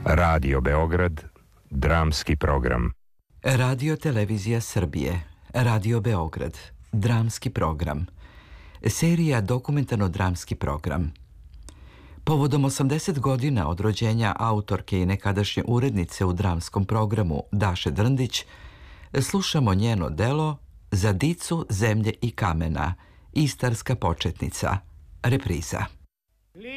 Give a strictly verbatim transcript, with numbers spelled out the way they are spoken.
Radio Beograd, dramski program. Radio Televizija Srbije, Radio Beograd, dramski program. Serija dokumentarno-dramski program. Povodom osamdeset godina od rođenja autorke i nekadašnje urednice u dramskom programu Daše Drndić, slušamo njeno delo Za dicu zemlje i kamena, Istarska početnica, repriza.